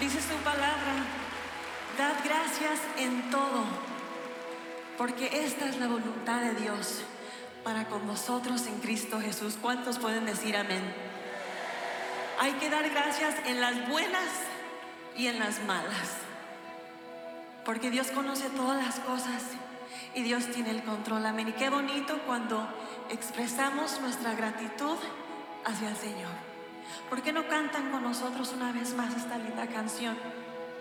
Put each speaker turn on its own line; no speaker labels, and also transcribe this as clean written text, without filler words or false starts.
Dice su palabra, dad gracias en todo, porque esta es la voluntad de Dios para con nosotros en Cristo Jesús. ¿Cuántos pueden decir amén? Hay que dar gracias en las buenas y en las malas, porque Dios conoce todas las cosas y Dios tiene el control. Amén. Y qué bonito cuando expresamos nuestra gratitud hacia el Señor. ¿Por qué no cantan con nosotros una vez más esta linda canción?